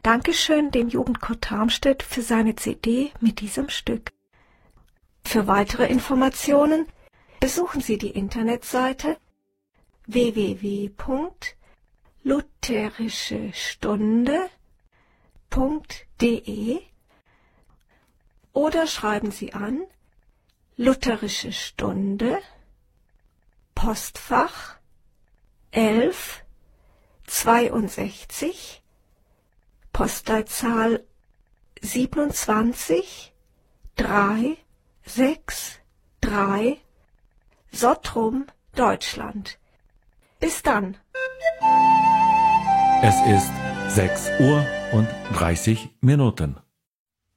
Dankeschön dem Jugendchor Tarmstedt für seine CD mit diesem Stück. Für weitere Informationen besuchen Sie die Internetseite www.lutherischestunde.de oder schreiben Sie an Lutherische Stunde, Postfach 11 62, Postleitzahl 27 363, Sottrum, Deutschland. Bis dann. Es ist 6:30 Uhr.